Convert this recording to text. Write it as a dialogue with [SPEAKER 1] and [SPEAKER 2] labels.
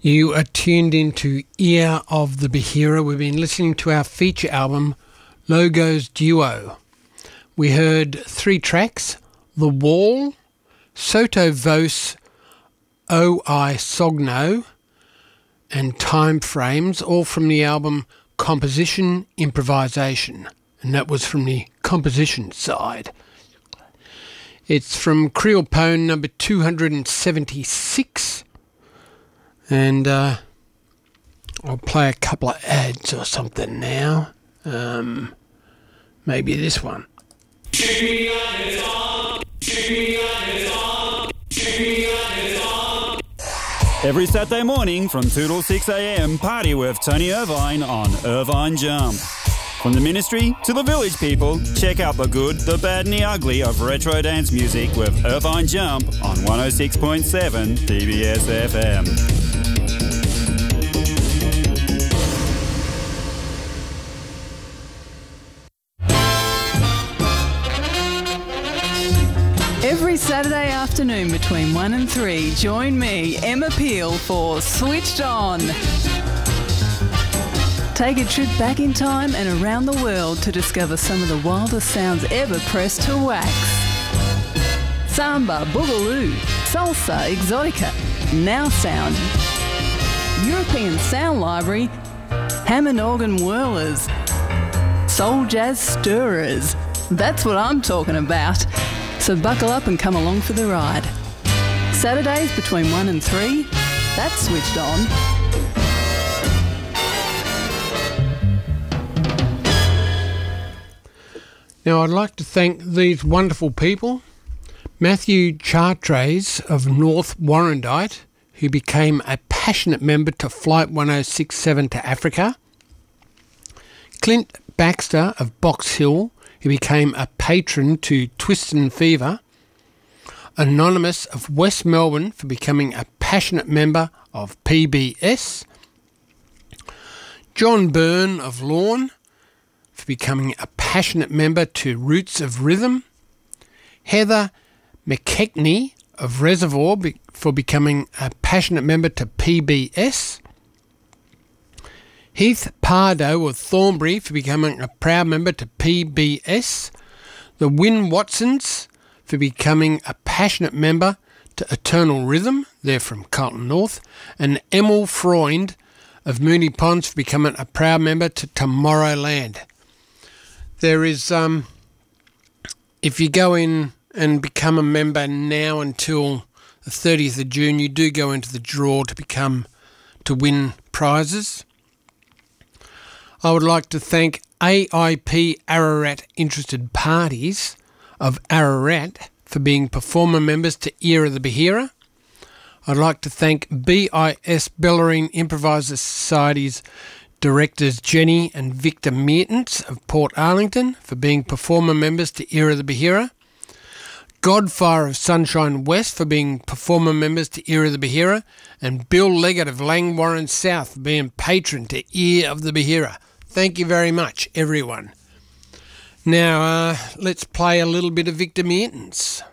[SPEAKER 1] You are tuned into Ear of the Bahira. We've been listening to our feature album, Logos Duo. We heard 3 tracks, The Wall, Soto Vos, O.I. Sogno, and Time Frames, all from the album Composition Improvisation. And that was from the composition side. It's from Creole Poem number 276. And I'll play a couple of ads or something now. Maybe this one.
[SPEAKER 2] Every Saturday morning from 2 till 6 a.m, party with Tony Irvine on Irvine Jump. From the ministry to the village people, check out the good, the bad and the ugly of retro dance music with Irvine Jump on 106.7 TBS FM.
[SPEAKER 3] Every Saturday afternoon between 1 and 3, join me, Emma Peel, for Switched On. Take a trip back in time and around the world to discover some of the wildest sounds ever pressed to wax. Samba, boogaloo, salsa, exotica, now sound, European sound library, Hammond organ whirlers, soul jazz stirrers. That's what I'm talking about. So buckle up and come along for the ride. Saturdays between 1 and 3, that's Switched On.
[SPEAKER 1] Now I'd like to thank these wonderful people. Matthew Chartres of North Warrandyte, who became a passionate member to Flight 1067 to Africa. Clint Baxter of Box Hill, who became a patron to Twistin' Fever. Anonymous of West Melbourne for becoming a passionate member of PBS. John Byrne of Lorne for becoming a passionate member to Roots of Rhythm. Heather McKechnie of Reservoir for becoming a passionate member to PBS. Heath Pardo of Thornbury for becoming a proud member to PBS. The Wynne Watsons for becoming a passionate member to Eternal Rhythm, they're from Carlton North. And Emil Freund of Moonee Ponds for becoming a proud member to Tomorrowland. There is, if you go in and become a member now until the 30th of June, you do go into the draw to win prizes. I would like to thank AIP Ararat Interested Parties of Ararat for being performer members to Ear of the Bahira. I'd like to thank BIS Bellarine Improviser Society's directors Jenny and Victor Mertens of Port Arlington for being performer members to Ear of the Bahira. Godfire of Sunshine West for being performer members to Ear of the Bahira. And Bill Leggett of Langwarrin South for being patron to Ear of the Bahira. Thank you very much, everyone. Now, let's play a little bit of Victor Mertens.